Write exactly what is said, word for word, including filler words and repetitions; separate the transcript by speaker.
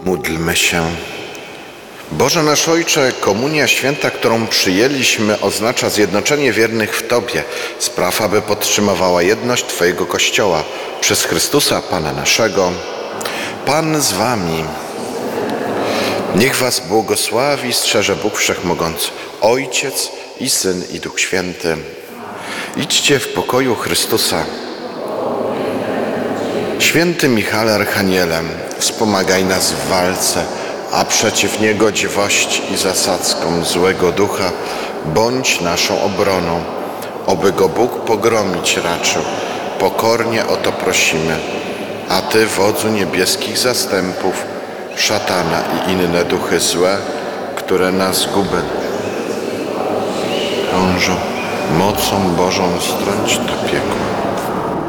Speaker 1: Módlmy się. Boże nasz Ojcze, komunia święta, którą przyjęliśmy, oznacza zjednoczenie wiernych w Tobie. Spraw, aby podtrzymywała jedność Twojego Kościoła przez Chrystusa Pana naszego. Pan z Wami. Niech Was błogosławi, strzeże Bóg Wszechmogący, Ojciec i Syn i Duch Święty. Idźcie w pokoju Chrystusa. Święty Michale Archanielem, wspomagaj nas w walce, a przeciw niegodziwości i zasadzkom złego ducha bądź naszą obroną, oby go Bóg pogromić raczył. Pokornie o to prosimy. A Ty, wodzu niebieskich zastępów, szatana i inne duchy złe, które na zgubę krążą, mocą Bożą strąć do piekła.